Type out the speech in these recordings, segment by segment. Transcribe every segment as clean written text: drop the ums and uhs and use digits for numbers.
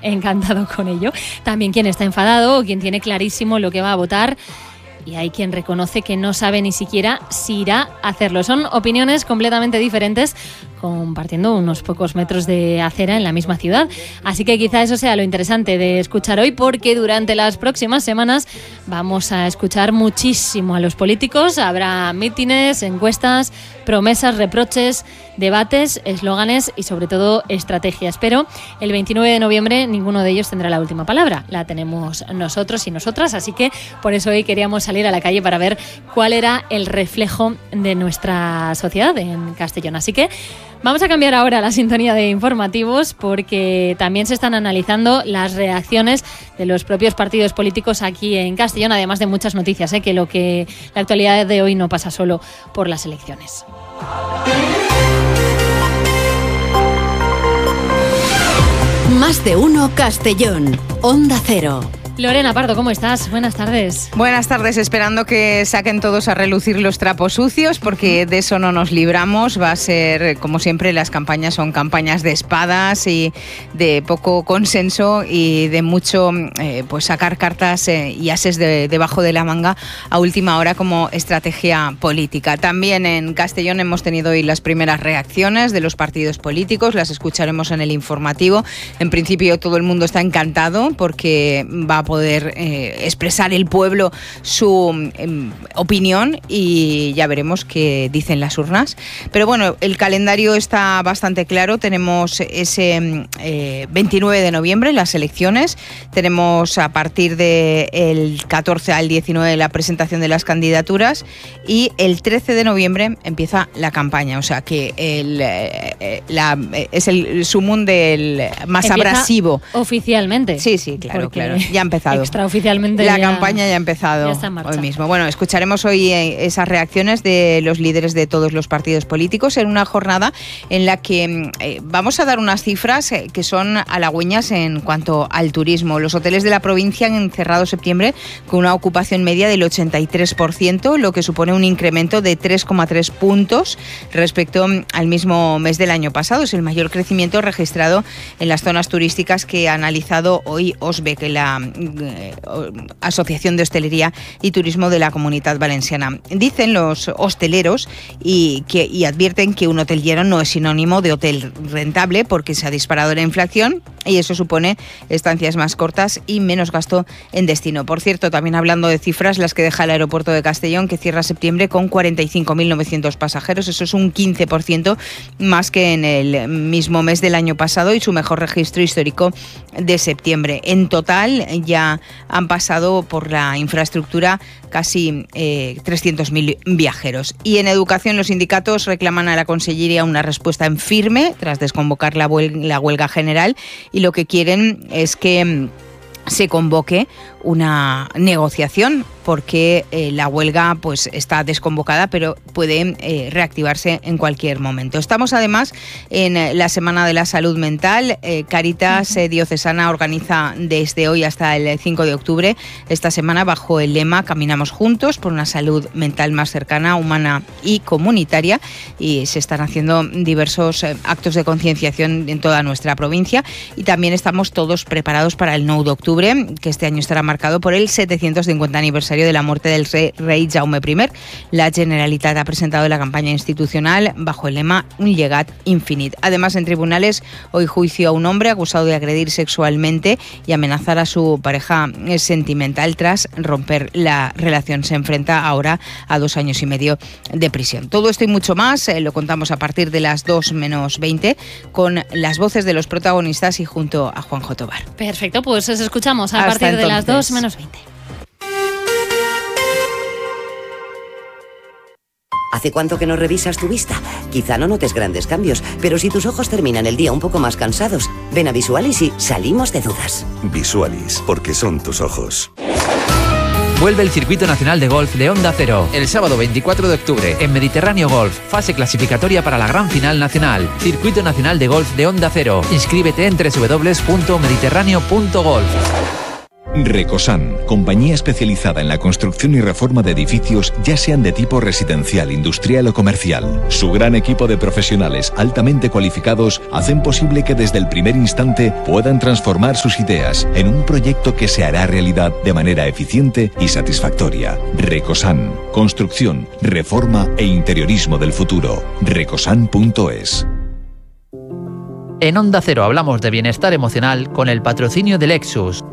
encantado con ello. También quien está enfadado o quien tiene clarísimo lo que va a votar. Y hay quien reconoce que no sabe ni siquiera si irá a hacerlo. Son opiniones completamente diferentes, compartiendo unos pocos metros de acera en la misma ciudad. Así que quizá eso sea lo interesante de escuchar hoy, porque durante las próximas semanas vamos a escuchar muchísimo a los políticos. Habrá mítines, encuestas, promesas, reproches, debates, eslóganes y sobre todo estrategias. Pero el 29 de noviembre ninguno de ellos tendrá la última palabra. La tenemos nosotros y nosotras, así que por eso hoy queríamos salir a la calle para ver cuál era el reflejo de nuestra sociedad en Castellón. Así que vamos a cambiar ahora la sintonía de informativos, porque también se están analizando las reacciones de los propios partidos políticos aquí en Castellón, además de muchas noticias, que la actualidad de hoy no pasa solo por las elecciones. Más de uno Castellón, Onda Cero. Lorena Pardo, ¿cómo estás? Buenas tardes. Buenas tardes, esperando que saquen todos a relucir los trapos sucios, porque de eso no nos libramos. Va a ser, como siempre, las campañas son campañas de espadas y de poco consenso y de mucho pues sacar cartas y ases debajo de la manga a última hora como estrategia política. También en Castellón hemos tenido hoy las primeras reacciones de los partidos políticos, las escucharemos en el informativo. En principio todo el mundo está encantado porque va a poder expresar el pueblo su opinión y ya veremos qué dicen las urnas. Pero bueno, el calendario está bastante claro. Tenemos ese 29 de noviembre las elecciones. Tenemos a partir del 14 al 19 la presentación de las candidaturas y el 13 de noviembre empieza la campaña. O sea que es el sumum del más empieza abrasivo. Oficialmente. Sí, claro. Ya ha empezado. Extraoficialmente. La campaña ya ha empezado hoy mismo. Bueno, escucharemos hoy esas reacciones de los líderes de todos los partidos políticos en una jornada en la que vamos a dar unas cifras que son halagüeñas en cuanto al turismo. Los hoteles de la provincia han cerrado septiembre con una ocupación media del 83%, lo que supone un incremento de 3,3 puntos respecto al mismo mes del año pasado. Es el mayor crecimiento registrado en las zonas turísticas que ha analizado hoy OSBE, que la Asociación de Hostelería y Turismo de la Comunitat Valenciana. Dicen los hosteleros y advierten que un hotel lleno no es sinónimo de hotel rentable, porque se ha disparado la inflación y eso supone estancias más cortas y menos gasto en destino. Por cierto, también hablando de cifras, las que deja el aeropuerto de Castellón, que cierra septiembre con 45.900 pasajeros. Eso es un 15% más que en el mismo mes del año pasado y su mejor registro histórico de septiembre. En total ya han pasado por la infraestructura casi 300.000 viajeros. Y en educación, los sindicatos reclaman a la Consellería una respuesta en firme tras desconvocar la huelga general, y lo que quieren es que se convoque una negociación, porque la huelga pues está desconvocada, pero puede reactivarse en cualquier momento. Estamos además en la Semana de la Salud Mental. Cáritas Diocesana organiza desde hoy hasta el 5 de octubre esta semana bajo el lema Caminamos juntos por una salud mental más cercana, humana y comunitaria, y se están haciendo diversos actos de concienciación en toda nuestra provincia, y también estamos todos preparados para el 9 de octubre, que este año estará marcado por el 750 aniversario de la muerte del rey Jaume I. La Generalitat ha presentado la campaña institucional bajo el lema Un llegat infinit. Además, en tribunales, hoy juicio a un hombre acusado de agredir sexualmente y amenazar a su pareja sentimental tras romper la relación. Se enfrenta ahora a 2 años y medio de prisión. Todo esto y mucho más lo contamos a partir de las 2 menos 20 con las voces de los protagonistas y junto a Juanjo Tobar. Perfecto, pues os escuchamos a partir de las 2 menos 20. ¿Hace cuánto que no revisas tu vista? Quizá no notes grandes cambios, pero si tus ojos terminan el día un poco más cansados, ven a Visualis y salimos de dudas. Visualis, porque son tus ojos. Vuelve el Circuito Nacional de Golf de Onda Cero el sábado 24 de octubre en Mediterráneo Golf, fase clasificatoria para la gran final nacional. Circuito Nacional de Golf de Onda Cero. Inscríbete en www.mediterráneo.golf. Recosan, compañía especializada en la construcción y reforma de edificios, ya sean de tipo residencial, industrial o comercial. Su gran equipo de profesionales altamente cualificados hacen posible que desde el primer instante puedan transformar sus ideas en un proyecto que se hará realidad de manera eficiente y satisfactoria. Recosan, construcción, reforma e interiorismo del futuro. Recosan.es. En Onda Cero hablamos de bienestar emocional con el patrocinio de Lexus.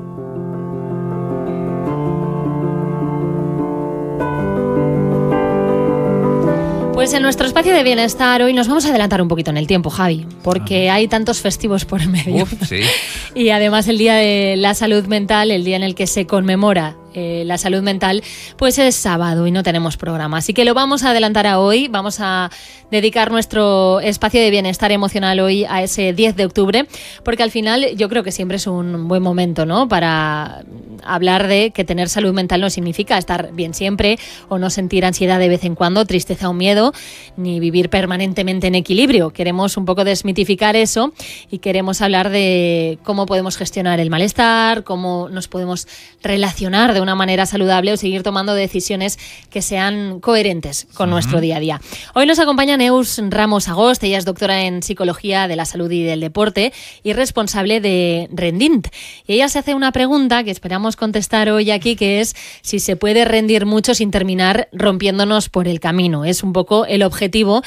Pues en nuestro espacio de bienestar hoy nos vamos a adelantar un poquito en el tiempo, Javi, porque hay tantos festivos por medio. Sí. Y además el Día de la Salud Mental, el día en el que se conmemora la salud mental, pues es sábado y no tenemos programa. Así que lo vamos a adelantar a hoy. Vamos a dedicar nuestro espacio de bienestar emocional hoy a ese 10 de octubre, porque al final yo creo que siempre es un buen momento, ¿no?, para hablar de que tener salud mental no significa estar bien siempre o no sentir ansiedad de vez en cuando, tristeza o miedo, ni vivir permanentemente en equilibrio. Queremos un poco desmitificar eso y queremos hablar de cómo podemos gestionar el malestar, cómo nos podemos relacionar de una manera saludable o seguir tomando decisiones que sean coherentes con nuestro día a día. Hoy nos acompaña Neus Ramos Agost. Ella es doctora en Psicología de la Salud y del Deporte y responsable de Rendint. Y ella se hace una pregunta que esperamos contestar hoy aquí, que es si se puede rendir mucho sin terminar rompiéndonos por el camino. Es un poco el objetivo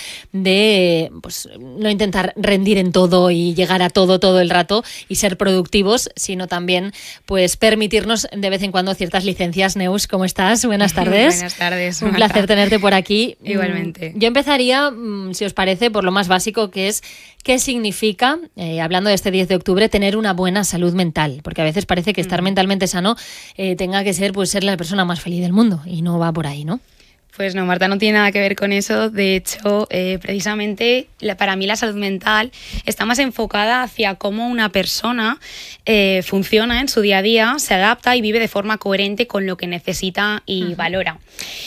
de no intentar rendir en todo y llegar a todo el rato y ser productivos, sino también pues permitirnos de vez en cuando ciertas licencias. Neus, ¿cómo estás? Buenas tardes. Buenas tardes. Un placer tenerte por aquí. Igualmente. Yo empezaría, si os parece, por lo más básico, que es qué significa, hablando de este 10 de octubre, tener una buena salud mental. Porque a veces parece que estar mentalmente sano tenga que ser la persona más feliz del mundo, y no va por ahí, ¿no? Pues no, Marta, no tiene nada que ver con eso. De hecho, precisamente para mí la salud mental está más enfocada hacia cómo una persona funciona en su día a día, se adapta y vive de forma coherente con lo que necesita y valora.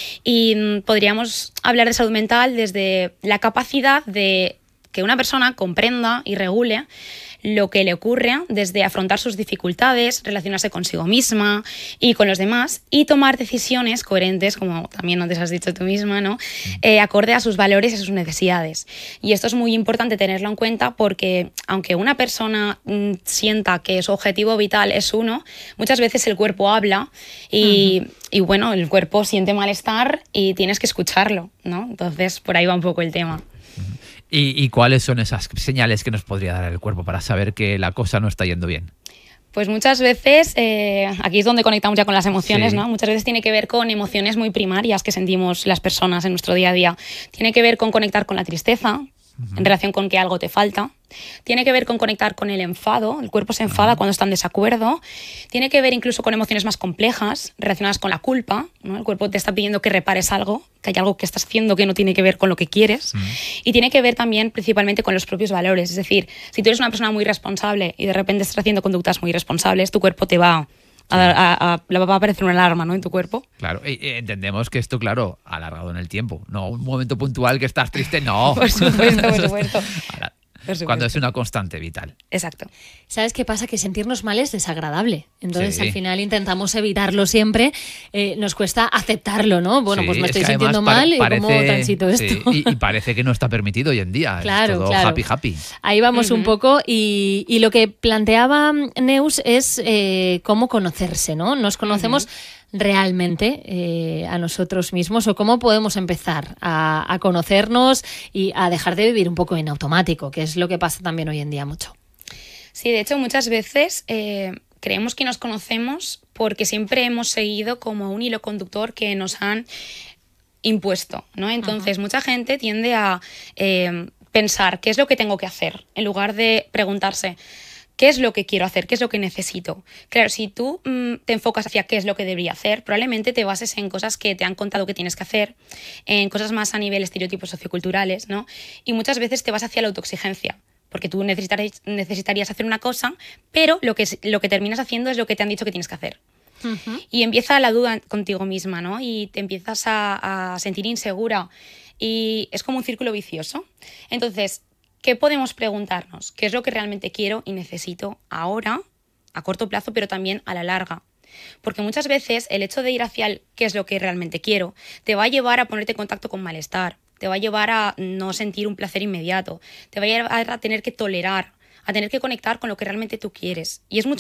Y podríamos hablar de salud mental desde la capacidad de que una persona comprenda y regule lo que le ocurre, desde afrontar sus dificultades, relacionarse consigo misma y con los demás, y tomar decisiones coherentes, como también antes has dicho tú misma, ¿no?, acorde a sus valores y a sus necesidades. Y esto es muy importante tenerlo en cuenta, porque aunque una persona sienta que su objetivo vital es uno, muchas veces el cuerpo habla y bueno, el cuerpo siente malestar y tienes que escucharlo, ¿no? Entonces, por ahí va un poco el tema. ¿Y cuáles son esas señales que nos podría dar el cuerpo para saber que la cosa no está yendo bien? Pues muchas veces, aquí es donde conectamos ya con las emociones, ¿no? Muchas veces tiene que ver con emociones muy primarias que sentimos las personas en nuestro día a día. Tiene que ver con conectar con la tristeza, en relación con que algo te falta. Tiene que ver con conectar con el enfado. El cuerpo se enfada cuando está en desacuerdo. Tiene que ver incluso con emociones más complejas relacionadas con la culpa, ¿no? El cuerpo te está pidiendo que repares algo, que hay algo que estás haciendo que no tiene que ver con lo que quieres. Y tiene que ver también principalmente con los propios valores. Es decir, si tú eres una persona muy responsable y de repente estás haciendo conductas muy irresponsables, tu cuerpo te va le va a aparecer una alarma, ¿no?, en tu cuerpo. Claro, entendemos que esto, claro, alargado en el tiempo. No un momento puntual que estás triste, no. Por supuesto, por supuesto. Cuando es una constante vital. Exacto. ¿Sabes qué pasa? Que sentirnos mal es desagradable. Entonces, al final intentamos evitarlo siempre. Nos cuesta aceptarlo, ¿no? Bueno, pues me estoy sintiendo mal y ¿cómo transito esto? Y parece que no está permitido hoy en día. Claro, es todo happy. Ahí vamos un poco. Y lo que planteaba Neus es cómo conocerse, ¿no? Nos conocemos realmente a nosotros mismos, o cómo podemos empezar a conocernos y a dejar de vivir un poco en automático, que es lo que pasa también hoy en día mucho. Sí, de hecho muchas veces creemos que nos conocemos porque siempre hemos seguido como un hilo conductor que nos han impuesto, ¿no? Entonces mucha gente tiende a pensar qué es lo que tengo que hacer, en lugar de preguntarse ¿qué es lo que quiero hacer? ¿Qué es lo que necesito? Claro, si tú te enfocas hacia qué es lo que debería hacer, probablemente te bases en cosas que te han contado que tienes que hacer, en cosas más a nivel estereotipos socioculturales, ¿no? Y muchas veces te vas hacia la autoexigencia, porque tú necesitarías hacer una cosa, pero lo que terminas haciendo es lo que te han dicho que tienes que hacer. Y empieza la duda contigo misma, ¿no? Y te empiezas a sentir insegura y es como un círculo vicioso. Entonces, ¿qué podemos preguntarnos? ¿Qué es lo que realmente quiero y necesito ahora? a corto plazo, pero también a la larga. Porque muchas veces el hecho de ir hacia el qué es lo que realmente quiero te va a llevar a ponerte en contacto con malestar, te va a llevar a no sentir un placer inmediato, te va a llevar a tener que tolerar, a tener que conectar con lo que realmente tú quieres. Y es mucho